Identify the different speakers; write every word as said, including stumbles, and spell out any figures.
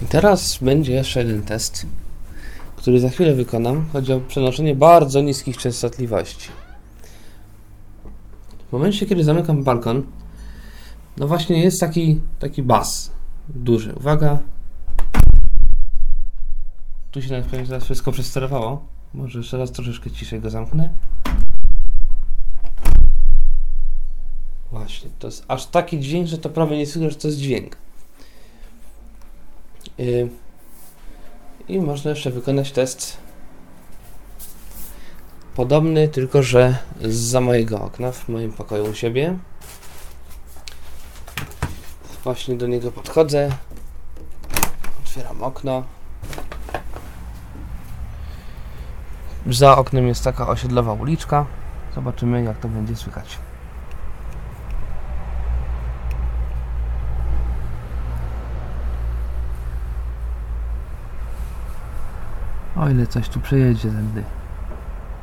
Speaker 1: Teraz będzie jeszcze jeden test, który za chwilę wykonam. Chodzi o przenoszenie bardzo niskich częstotliwości. W momencie, kiedy zamykam balkon, no właśnie jest taki, taki bas duży. Uwaga. Tu się nawet teraz wszystko przesterowało. Może jeszcze raz troszeczkę ciszej go zamknę. Właśnie, to jest aż taki dźwięk, że to prawie nie słychać, że to jest dźwięk. Yy. I można jeszcze wykonać test podobny, tylko że zza mojego okna, w moim pokoju u siebie. Właśnie do niego podchodzę. Otwieram okno. Za oknem jest taka osiedlowa uliczka. Zobaczymy, jak to będzie słychać. O ile coś tu przejedzie tędy.